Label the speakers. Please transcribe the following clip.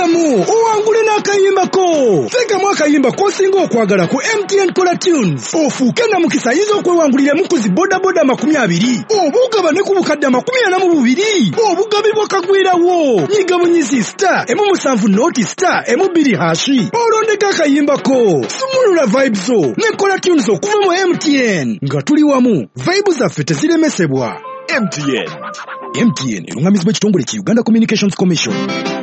Speaker 1: wamu owangule n'akayimbako. Teekamu akayimba k'osinga okwagala ku MTN Kola Tunes. Ofuuke na mukisa ayinza okwewangulira mu kuzi bodaboda 20 obugaba ne ku bukadde 42 obugabibwa kagwirawo. Nyiga bunyizi star emu 7 noti star emu 2 hashi olondeka akayimbako. Sumulula vibes zo ne Kola Tunes okuva mu MTN nga tuli wamu. Vibes zaffe teziremesebwa. MTN erungamizibwa ekitongole ki Uganda Communications Commission.